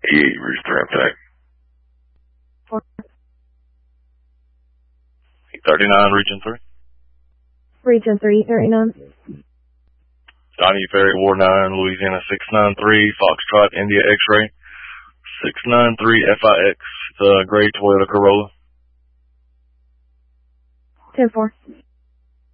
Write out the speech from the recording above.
Rooster Attack. 4. 39, Region 3. Region 3, 39. Donnie Ferry, War 9, Louisiana 693, Foxtrot, India X-Ray, 693 FIX, the gray Toyota Corolla. 10-4.